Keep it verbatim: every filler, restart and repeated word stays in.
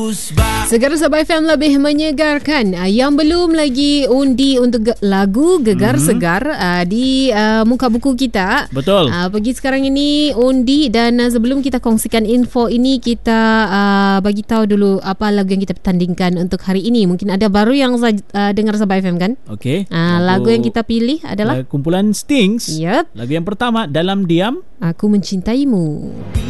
Segera Sabah F M lebih menyegarkan. Yang belum lagi undi untuk lagu Gegar mm-hmm. Segar uh, di uh, muka buku kita. Betul. Uh, pergi sekarang ini undi, dan uh, sebelum kita kongsikan info ini, kita uh, bagi tahu dulu apa lagu yang kita tandingkan untuk hari ini. Mungkin ada baru yang uh, dengar Sabah F M kan? Okey. Uh, lagu, lagu yang kita pilih adalah kumpulan Stings. Yep. Lagu yang pertama, Dalam Diam. Aku Mencintaimu.